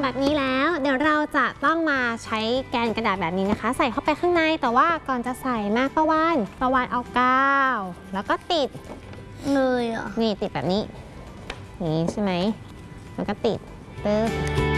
แบบนี้แล้วเดี๋ยวเราจะต้องมาใช้แกนกระดาษแบบนี้นะคะใส่เข้าไปข้างในแต่ว่าก่อนจะใส่มาประวานเอากาวแล้วก็ติดเลยเหรอนี่ติดแบบนี้นี่ใช่ไหมแล้วก็ติดปึ๊บ